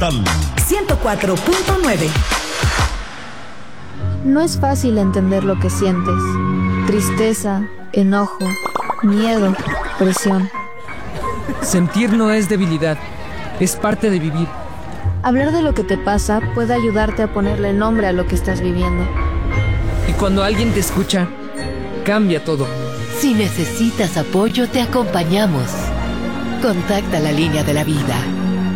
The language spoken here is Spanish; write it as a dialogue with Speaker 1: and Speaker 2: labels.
Speaker 1: 104.9.
Speaker 2: No es fácil entender lo que sientes. Tristeza, enojo, miedo, presión.
Speaker 3: Sentir no es debilidad, es parte de vivir.
Speaker 2: Hablar de lo que te pasa puede ayudarte a ponerle nombre a lo que estás viviendo.
Speaker 3: Y cuando alguien te escucha, cambia todo.
Speaker 4: Si necesitas apoyo, te acompañamos. Contacta la línea de la vida